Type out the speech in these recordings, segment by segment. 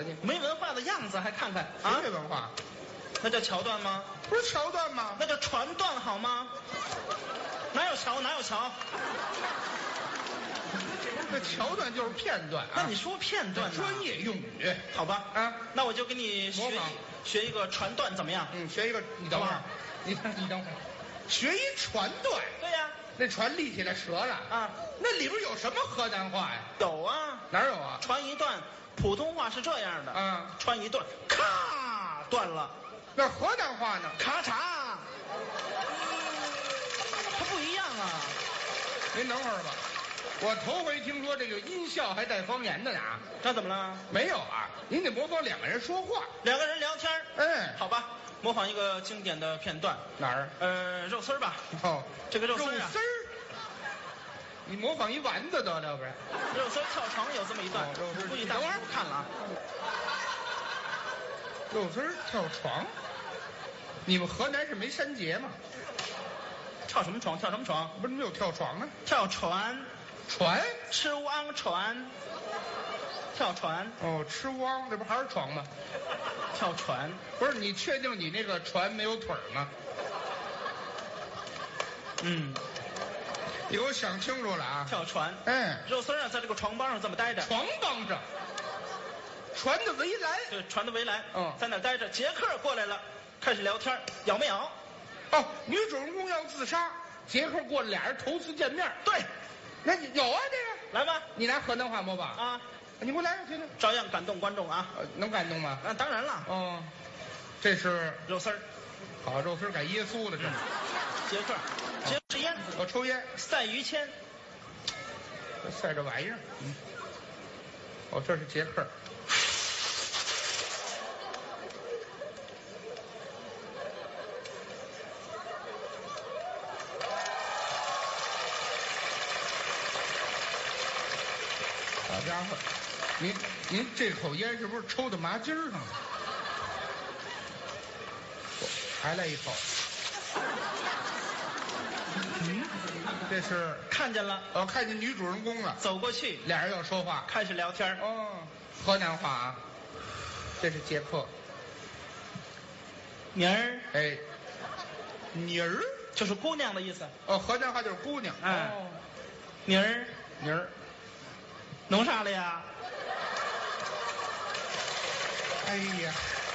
了你？ 没文化的样子还看看啊？没文化， 那叫桥段吗？ 不是桥段吗？ 那叫传段好吗？哪有桥哪有桥？ 那桥段就是片段啊。 那你说片段呢？ 专业用语， 好吧？ 啊， 那我就给你学一个传段怎么样？ 学一个，你等会儿，你等会儿，学一传段。 对呀， 那船立起来折了啊， 那里边有什么河南话呀？ 有啊， 哪有啊？ 传一段，普通话是这样的，传一段，咔断了。 那河南话呢？ 咔嚓，它不一样啊。 您等会儿吧，我头回听说这个音效还带方言的呢。 那怎么了？ 没有啊，您得模仿两个人说话， 两个人聊天。好吧，模仿一个经典的片段。 哪儿？ 肉丝儿吧。 哦， 这个肉丝儿啊。 肉丝儿，你模仿一丸子得了不是？ 肉丝儿跳床有这么一段，估计大伙儿都看了啊。 肉丝儿跳床，你们河南是没山节吗？ 跳什么床？跳什么床？ 不是没有跳床啊？ 跳船。 船？ 吃汪船。跳船。 哦，吃汪，这不还是床吗？ 跳船。 不是，你确定你那个船没有腿吗？你给我想清楚了啊！ 跳船。肉丝啊，在这个床帮上这么待着。 床帮上。船的围栏。 对，船的围栏。在那待着。杰克过来了，开始聊天，咬没咬？ 哦，女主人公要自杀，杰克过来，俩人头次见面。 对， 那你有啊这个？ 来吧， 你拿河南话模仿啊！ 你给我来，听听， 照样感动观众啊！ 能感动吗？ 当然了。 哦，这是肉丝儿。 好，肉丝儿改耶稣了这。 杰克，杰克烟， 我抽烟， 赛于谦， 赛这玩意儿。哦，这是杰克。好家伙，您这口烟是不是抽到麻筋上了？还来一口。这是看见了， 我看见女主人公了， 走过去， 俩人要说话， 开始聊天。 河南话啊。这是杰克。 妮儿， 妮儿就是姑娘的意思。 河南话就是姑娘。 妮儿， 妮儿， 弄啥了呀？ 哎呀，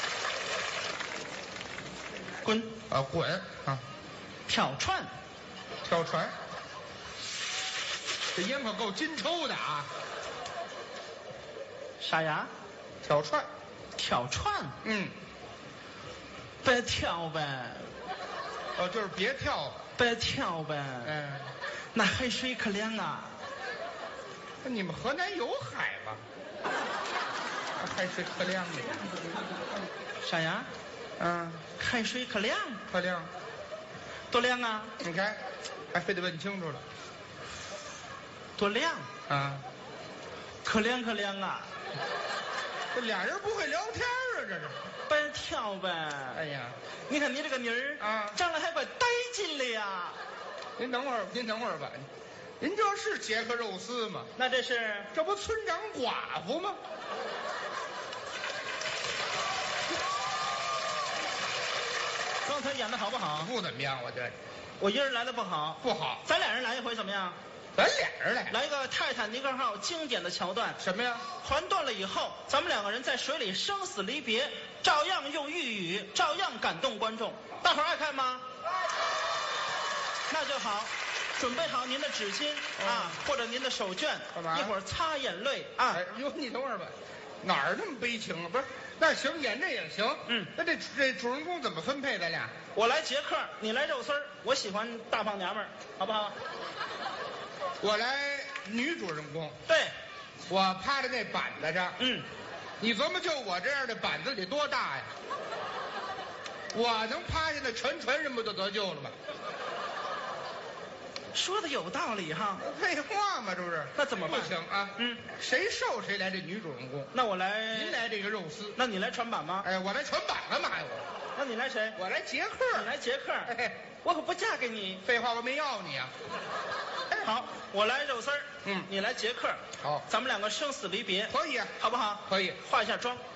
滚！ 滚啊！ 跳船， 跳船。这烟可够金抽的啊！ 啥呀？ 跳船。 跳船。别跳呗。 就是别跳。 别跳呗。那海水可凉啊。 你们河南有海吗？海水可凉的。 啥呀？海水可凉。 可凉。 多凉啊！ 你看，还非得问清楚了。 多凉啊！ 可凉可凉啊！ 这俩人不会聊天啊，这是。 别跳呗！ 哎呀， 你看你这个妮儿啊，长得还怪带劲的呀！ 您等会儿吧。您这是杰克肉丝吗？ 那这不村长寡妇吗？ 刚才演的好不好？ 不怎么样，我觉得。 我一人来的不好。 不好。 咱俩人来一回怎么样？ 咱俩人来。 来一个泰坦尼克号经典的桥段。 什么呀？ 船断了以后，咱们两个人在水里生死离别，照样用粤语，照样感动观众。大伙儿爱看吗？那就好。准备好您的纸巾啊，或者您的手绢， 干嘛？ 一会儿擦眼泪啊。 你等会儿吧，哪儿那么悲情啊？不是，那行，演这也行。那这主人公怎么分配咱俩？ 我来杰克，你来肉丝儿，我喜欢大胖娘们儿，好不好？ 我来女主人公。 对， 我趴在那板子上。你琢磨就我这样的板子得多大呀？我能趴下那全人不就得救了吗？ 说的有道理哈。 废话嘛，这不是？ 那怎么办？ 不行啊。谁瘦谁来这女主人公。 那我来。 您来这个肉丝。 那你来船板吗？ 我来船板干嘛呀？ 那你来谁？ 我来杰克。 你来杰克。我可不嫁给你。 废话，我没要你啊。 好，我来肉丝儿。你来杰克。 好， 咱们两个生死离别。 可以啊， 好不好？ 可以。 化一下妆。